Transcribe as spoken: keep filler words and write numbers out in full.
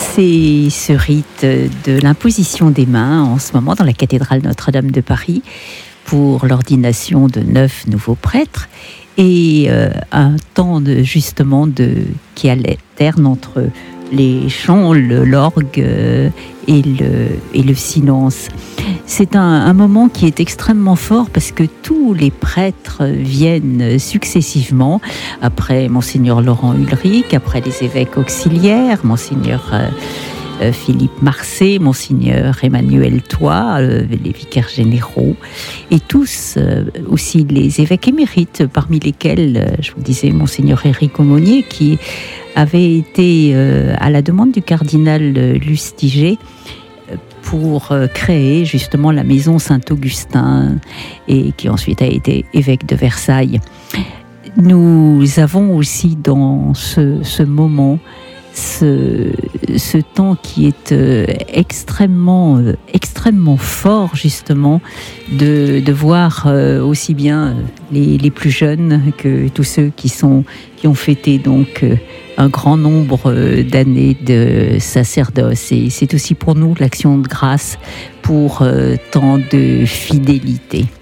C'est ce rite de l'imposition des mains en ce moment dans la cathédrale Notre-Dame de Paris pour l'ordination de neuf nouveaux prêtres et euh, un temps de, justement de, qui alterne entre les chants, le, l'orgue euh, et, le, et le silence. C'est un, un moment qui est extrêmement fort parce que tous les prêtres viennent successivement, après Monseigneur Laurent Ulrich, après les évêques auxiliaires, Monseigneur euh, euh, Philippe Marcet, Monseigneur Emmanuel Toit, euh, les vicaires généraux, et tous, euh, aussi les évêques émérites, parmi lesquels, euh, je vous disais, Monseigneur Éric Aumônier, qui avait été, euh, à la demande du cardinal Lustiger, pour créer justement la maison Saint-Augustin et qui ensuite a été évêque de Versailles. Nous avons aussi dans ce, ce moment ce, ce temps qui est euh, extrêmement, euh, extrêmement fort justement de, de voir euh, aussi bien les, les plus jeunes que tous ceux qui, sont, qui ont fêté donc euh, un grand nombre d'années de sacerdoce. Et c'est aussi pour nous l'action de grâce pour euh, tant de fidélité.